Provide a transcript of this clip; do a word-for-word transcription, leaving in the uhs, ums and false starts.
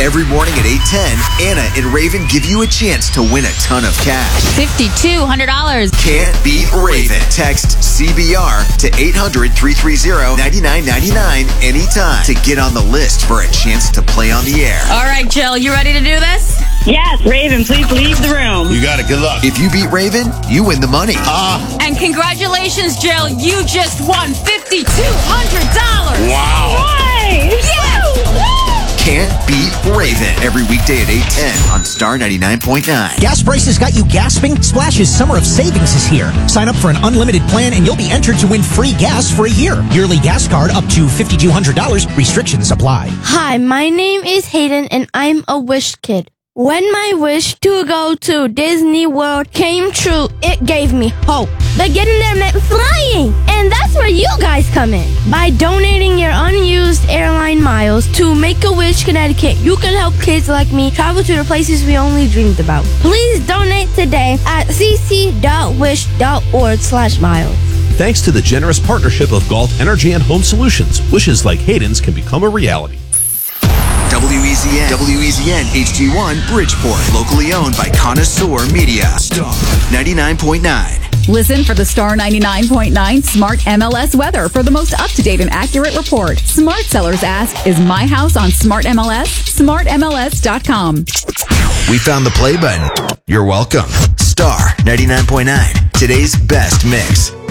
Every morning at eight ten, Anna and Raven give you a chance to win a ton of cash. five thousand two hundred dollars. Can't beat Raven. Text C B R to eight hundred, three three zero, nine nine nine nine anytime to get on the list for a chance to play on the air. All right, Jill, you ready to do this? Yes, Raven, please leave the room. You got it. Good luck. If you beat Raven, you win the money. Ah. And congratulations, Jill. You just won five thousand two hundred dollars. Wow. Why? Yes! Can't beat Raven. Every weekday at eight ten on Star ninety-nine point nine. Gas prices got you gasping? Splash's Summer of Savings is here. Sign up for an unlimited plan and you'll be entered to win free gas for a year. Yearly gas card up to five thousand two hundred dollars. Restrictions apply. Hi, my name is Hayden and I'm a Wish Kid. When my wish to go to Disney World came true, it gave me hope. But getting there meant flying, and that's where you guys come in. By donating your unused airline miles to Make-A-Wish Connecticut, you can help kids like me travel to the places we only dreamed about. Please donate today at cc.wish.org slash miles. Thanks to the generous partnership of Galt Energy and Home Solutions, wishes like Hayden's can become a reality. W E Z N, W E Z N H D one Bridgeport, locally owned by Connoisseur Media. Star ninety-nine point nine. Listen for the Star ninety-nine point nine Smart M L S weather for the most up-to-date and accurate report. Smart sellers ask, is my house on Smart M L S? smart M L S dot com. We found the play button. You're welcome. Star ninety-nine point nine, today's best mix.